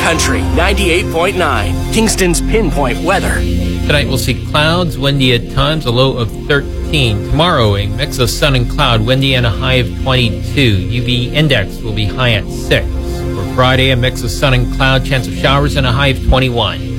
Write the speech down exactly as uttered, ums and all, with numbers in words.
Country ninety-eight point nine, Kingston's Pinpoint Weather. Tonight we'll see clouds, windy at times, a low of thirteen. Tomorrow, a mix of sun and cloud, windy and a high of twenty-two. U V index will be high at six. For Friday, a mix of sun and cloud, chance of showers and a high of twenty-one.